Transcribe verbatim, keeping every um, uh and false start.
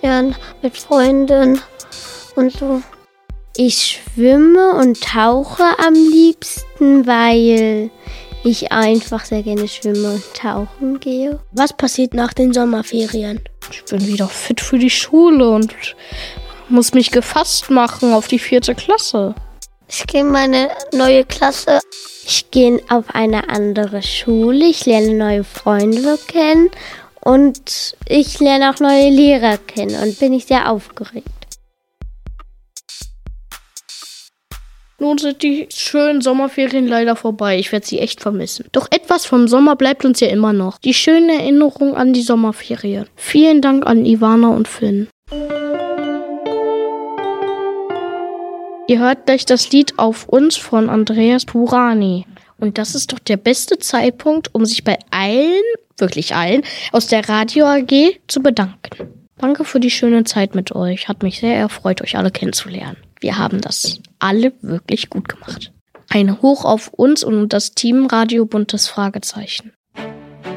Ferien mit Freunden und so. Ich schwimme und tauche am liebsten, weil ich einfach sehr gerne schwimmen und tauchen gehe. Was passiert nach den Sommerferien? Ich bin wieder fit für die Schule und muss mich gefasst machen auf die vierte Klasse. Ich gehe in meine neue Klasse. Ich gehe auf eine andere Schule. Ich lerne neue Freunde kennen und ich lerne auch neue Lehrer kennen und bin ich sehr aufgeregt. Nun sind die schönen Sommerferien leider vorbei. Ich werde sie echt vermissen. Doch etwas vom Sommer bleibt uns ja immer noch. Die schönen Erinnerungen an die Sommerferien. Vielen Dank an Ivana und Finn. Ihr hört gleich das Lied Auf uns von Andreas Purani. Und das ist doch der beste Zeitpunkt, um sich bei allen, wirklich allen, aus der Radio A G zu bedanken. Danke für die schöne Zeit mit euch. Hat mich sehr erfreut, euch alle kennenzulernen. Wir haben das alle wirklich gut gemacht. Ein Hoch auf uns und das Team Radio Buntes Fragezeichen.